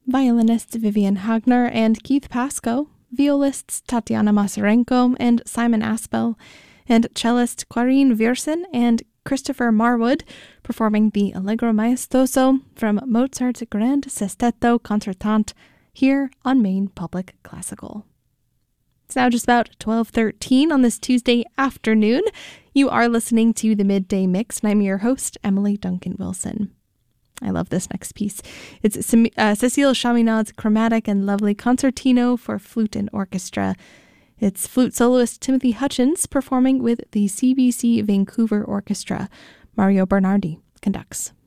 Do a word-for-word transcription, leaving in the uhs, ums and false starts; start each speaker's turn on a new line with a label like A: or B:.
A: violinist Vivian Hagner and Keith Pasco, violists Tatiana Masarenko and Simon Aspel, and cellist Quarine Viersen and Christopher Marwood performing the Allegro Maestoso from Mozart's Grand Sestetto Concertante here on Maine Public Classical. It's now just about twelve thirteen on this Tuesday afternoon. You are listening to the Midday Mix, and I'm your host, Emily Duncan Wilson. I love this next piece. It's uh, Cécile Chaminade's chromatic and lovely concertino for flute and orchestra. It's flute soloist Timothy Hutchins performing with the C B C Vancouver Orchestra. Mario Bernardi conducts.